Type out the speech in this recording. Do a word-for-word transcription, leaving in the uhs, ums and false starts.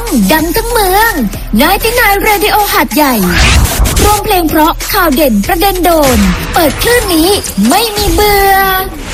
ดังทั้งเมืองนายที่นายเรดิโอหาดใหญ่รวมเพลงเพราะข่าวเด่นประเด็นโดนเปิดคลื่นนี้ไม่มีเบื่อ